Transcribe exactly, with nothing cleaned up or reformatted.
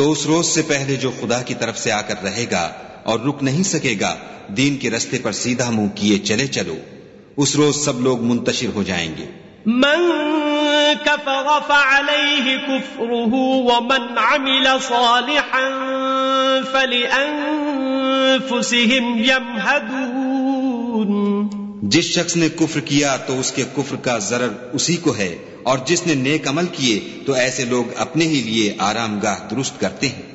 तो उस रोज से पहले जो खुदा की तरफ से आकर रहेगा और रुक नहीं सकेगा, दीन के रस्ते पर सीधा मुंह किए चले चलो, उस रोज सब लोग मुंतशिर हो जाएंगे। मन कफर फअलैहि कुफ्रुहु वमन अमिल सालिहन फलिअन्फुसिहिम यमहदून। जिस शख्स ने कुफ्र किया तो उसके कुफ्र का जरर उसी को है, और जिसने नेक अमल किए तो ऐसे लोग अपने ही लिए आरामगाह दुरुस्त करते हैं।